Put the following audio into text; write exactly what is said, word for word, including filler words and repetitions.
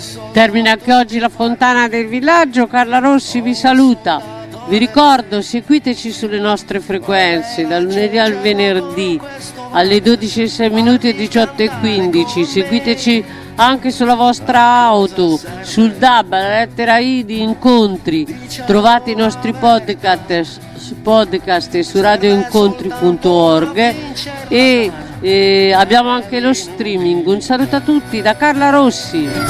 Termina anche oggi la fontana del villaggio. Carla Rossi vi saluta. Vi ricordo, seguiteci sulle nostre frequenze dal lunedì al venerdì alle dodici e sei minuti e diciotto e quindici. Seguiteci anche sulla vostra auto, sul D A B, la lettera I di Incontri. Trovate i nostri podcast, podcast su radioincontri punto org e, e abbiamo anche lo streaming. Un saluto a tutti da Carla Rossi.